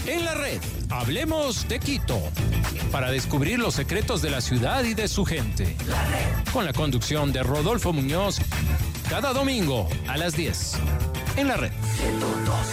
En la red, hablemos de Quito, para descubrir los secretos de la ciudad y de su gente. Con la conducción de Rodolfo Muñoz, cada domingo a las 10. En la red. 102.